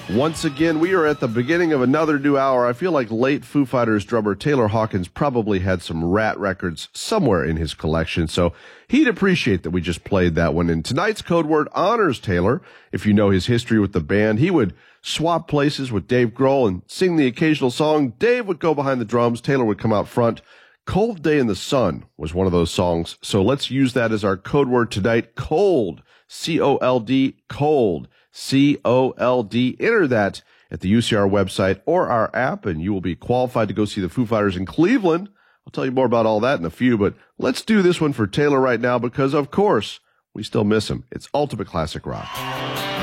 Once again, we are at the beginning of another new hour. I feel like late Foo Fighters drummer Taylor Hawkins probably had some Rat records somewhere in his collection, so he'd appreciate that we just played that one. And tonight's code word honors Taylor. If you know his history with the band, he would swap places with Dave Grohl and sing the occasional song. Dave would go behind the drums, Taylor would come out front. Cold Day in the Sun was one of those songs, so let's use that as our code word tonight. Cold. C-O-L-D. Cold. C-O-L-D. Enter that at the UCR website or our app, and you will be qualified to go see the Foo Fighters in Cleveland. I'll tell you more about all that in a few, but let's do this one for Taylor right now because, of course, we still miss him. It's Ultimate Classic Rock.